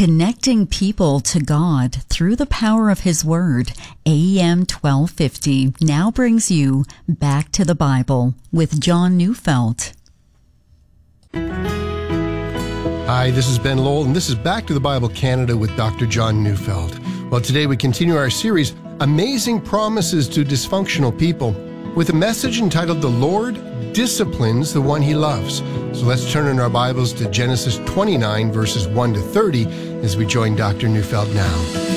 Connecting people to God through the power of His Word, AM 1250 now brings you Back to the Bible with John Neufeld. Hi, this is Ben Lowell, and this is Back to the Bible Canada with Dr. John Neufeld. Well, today we continue our series, Amazing Promises to Dysfunctional People, with a message entitled, The Lord Disciplines the One He Loves. So let's turn in our Bibles to Genesis 29, verses 1 to 30, as we join Dr. Neufeld now.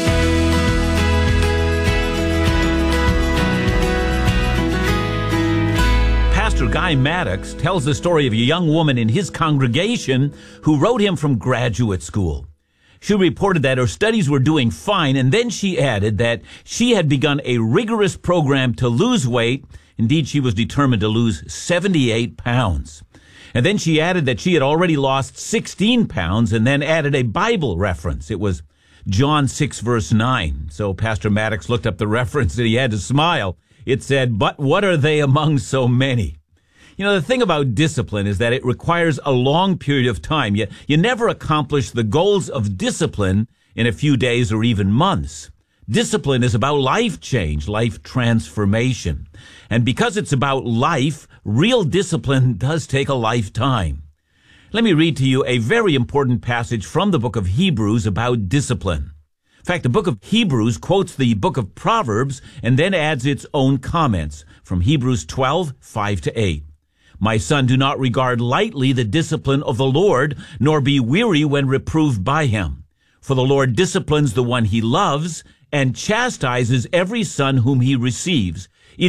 Pastor Guy Maddox tells the story of a young woman in his congregation who wrote him from graduate school. She reported that her studies were doing fine, and then she added that she had begun a rigorous program to lose weight. Indeed, she was determined to lose 78 pounds. And then she added that she had already lost 16 pounds and then added a Bible reference. It was John 6, verse 9. So Pastor Maddox looked up the reference and he had to smile. It said, "But what are they among so many?" You know, the thing about discipline is that it requires a long period of time. You never accomplish the goals of discipline in a few days or even months. Discipline is about life change, life transformation. And because it's about life, real discipline does take a lifetime. Let me read to you a very important passage from the book of Hebrews about discipline. In fact, the book of Hebrews quotes the book of Proverbs and then adds its own comments from Hebrews 12, 5 to 8. "My son, do not regard lightly the discipline of the Lord, nor be weary when reproved by him. For the Lord disciplines the one he loves, and chastises every son whom he receives.